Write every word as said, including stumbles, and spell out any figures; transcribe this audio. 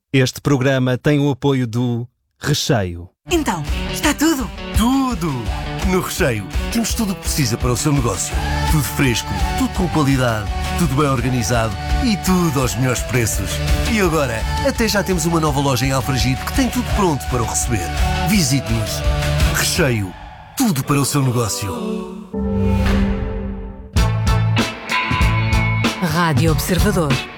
Este programa tem o apoio do Recheio. Então, está tudo? Tudo! No Recheio temos tudo o que precisa para o seu negócio. Tudo fresco, tudo com qualidade, tudo bem organizado e tudo aos melhores preços. E agora, até já temos uma nova loja em Alfragide que tem tudo pronto para o receber. Visite-nos. Recheio. Tudo para o seu negócio. Rádio Observador.